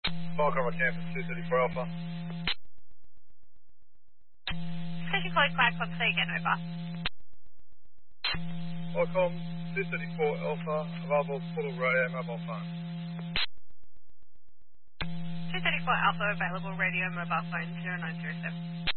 Falcon Campus 234 Alpha. Station code 5.3 again, over. Falcon 234 Alpha, available portal radio mobile phone. 234 Alpha, available radio, mobile phone 0907.